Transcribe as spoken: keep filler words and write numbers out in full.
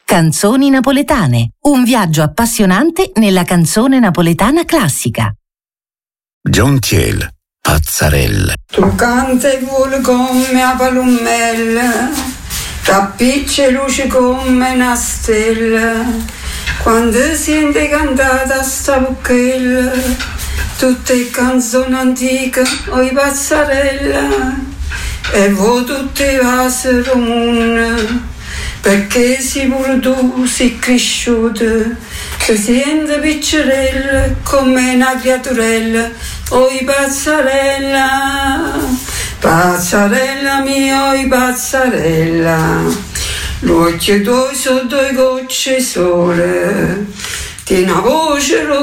Canzoni napoletane, un viaggio appassionante nella canzone napoletana classica. John Thiel, Pazzarella. Tu canta e vuole come a palummella, t'appiccia luce come una stella, quando sente cantata sta bucchella, tutte canzoni antiche, oi pazzarella, e voi tutte vasi comune, perché si pure tu sei cresciuta, ti senti piccerella come una creaturella, oi pazzarella, pazzarella mia, oi pazzarella, l'occhio tuoi sono due gocce sole, ti una voce